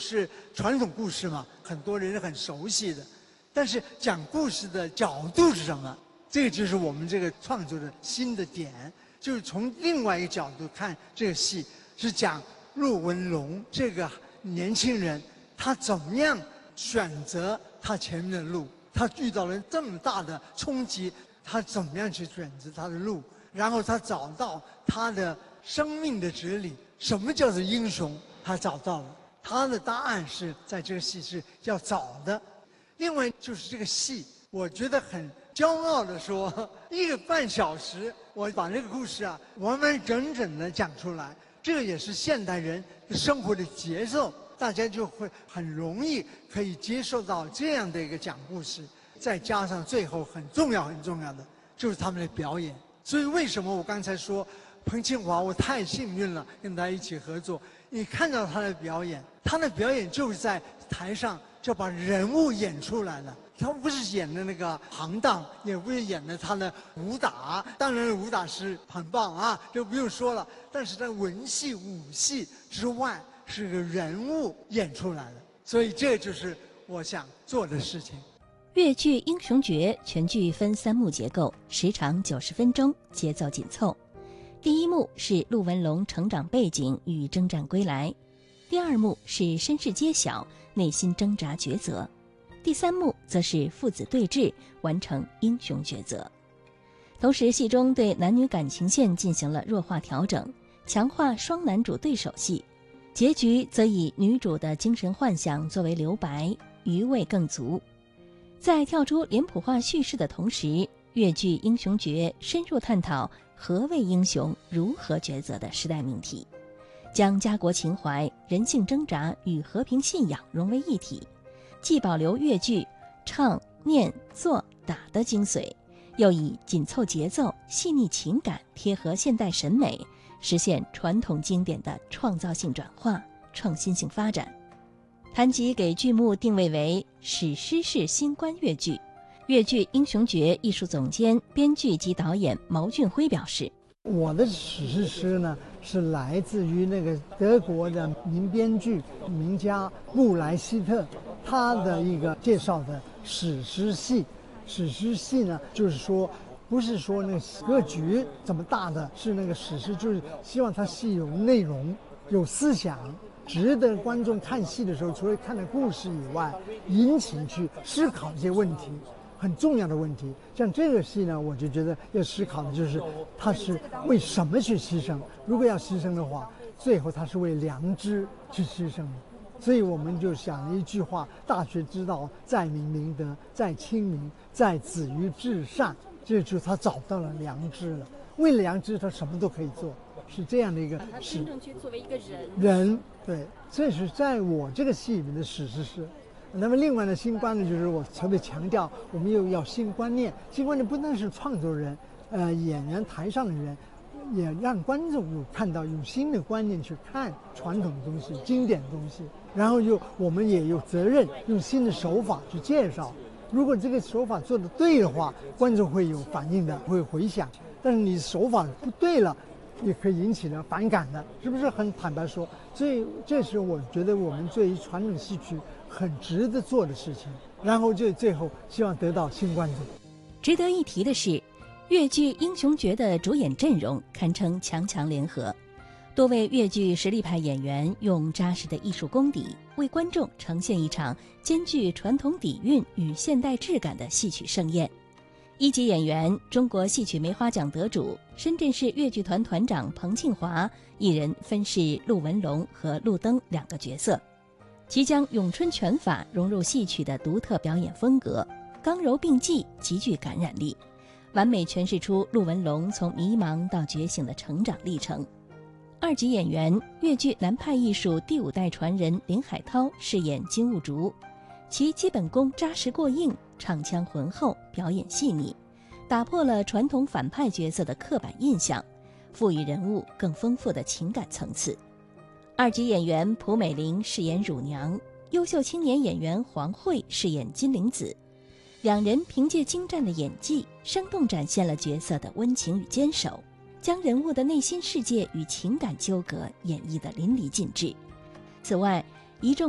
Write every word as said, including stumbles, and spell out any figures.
是传统故事嘛，很多人很熟悉的。但是讲故事的角度是什么？这个就是我们这个创作的新的点，就是从另外一个角度看这个戏，是讲陆文龙这个年轻人，他怎么样选择他前面的路，他遇到了这么大的冲击，他怎么样去选择他的路，然后他找到他的生命的哲理，什么叫做英雄，他找到了，他的答案是在这个戏是要找的。另外就是这个戏，我觉得很骄傲的说，一个半小时，我把这个故事啊完完整整的讲出来，这个也是现代人生活的节奏，大家就会很容易可以接受到这样的一个讲故事。再加上最后很重要很重要的就是他们的表演。所以为什么我刚才说彭庆华，我太幸运了，跟他一起合作。你看到他的表演，他的表演就是在台上就把人物演出来了。他不是演的那个行当，也不是演的他的武打，当然武打是很棒啊，就不用说了。但是在文戏、武戏之外，是个人物演出来的，所以这就是我想做的事情。 越剧《英雄诀》全剧分三幕结构，时长九十分钟，节奏紧凑。第一幕是陆文龙成长背景与征战归来，第二幕是身世揭晓，内心挣扎抉择，第三幕则是父子对峙，完成英雄抉择。同时戏中对男女感情线进行了弱化调整，强化双男主对手戏，结局则以女主的精神幻想作为留白，余味更足。在跳出脸谱化叙事的同时，越剧《英雄诀》深入探讨何谓英雄、如何抉择的时代命题，将家国情怀、人性挣扎与和平信仰融为一体，既保留越剧唱、念、做、打的精髓，又以紧凑节奏、细腻情感贴合现代审美，实现传统经典的创造性转化、创新性发展。谭吉给剧目定位为史诗式新冠越剧。越剧《英雄诀》艺术总监、编剧及导演毛俊辉表示：“ 我的史诗呢，是来自于那个德国的名编剧、名家布莱希特，他的一个介绍的史诗戏。史诗戏呢，就是说，不是说那个格局这么大的，是那个史诗，就是希望它戏有内容、有思想。”值得观众看戏的时候，除了看的故事以外，引起去思考一些问题，很重要的问题。像这个戏呢，我就觉得要思考的就是，他是为什么去牺牲？如果要牺牲的话，最后他是为良知去牺牲的。所以我们就想了一句话：大学之道，在明明德，在亲民，在止于至善。这就是他找到了良知了。为了良知，他什么都可以做。是这样的一个， 把他真正去作为一个人， 人对，这是在我这个戏里面的史诗是。那么另外呢，新观呢，就是我特别强调，我们又要新观念。新观念不但是创作人，呃，演员台上的人，也让观众有看到用新的观念去看传统的东西、经典的东西。然后又我们也有责任用新的手法去介绍。如果这个手法做得对的话，观众会有反应的，会回响。但是你手法不对了，也可以引起了反感的，是不是很坦白说？所以这是我觉得我们对于传统戏曲很值得做的事情，然后就最后希望得到新观众。 值得一提的是，越剧《英雄诀》的主演阵容堪称强强联合，多位越剧实力派演员用扎实的艺术功底，为观众呈现一场兼具传统底蕴与现代质感的戏曲盛宴。一级演员、中国戏曲梅花奖得主、深圳市越剧团团长彭庆华一人分饰陆文龙和陆登两个角色，其将咏春拳法融入戏曲的独特表演风格，刚柔并济，极具感染力，完美诠释出陆文龙从迷茫到觉醒的成长历程。二级演员、越剧南派艺术第五代传人林海涛饰演金兀术，其基本功扎实过硬，唱腔浑厚，表演细腻，打破了传统反派角色的刻板印象，赋予人物更丰富的情感层次。二级演员蒲美玲饰演乳娘，优秀青年演员黄慧饰演金灵子，两人凭借精湛的演技，生动展现了角色的温情与坚守，将人物的内心世界与情感纠葛演绎得淋漓尽致。此外，一众